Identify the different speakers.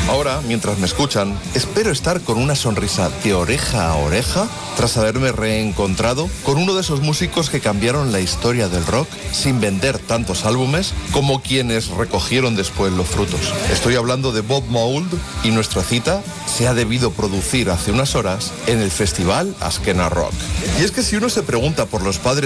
Speaker 1: Ahora, mientras me escuchan, espero estar con una sonrisa de oreja a oreja tras haberme reencontrado con uno de esos músicos que cambiaron la historia del rock sin vender tantos álbumes como quienes recogieron después los frutos. Estoy hablando de Bob Mould y nuestra cita se ha debido producir hace unas horas en el festival Askena Rock. Y es que si uno se pregunta por los padres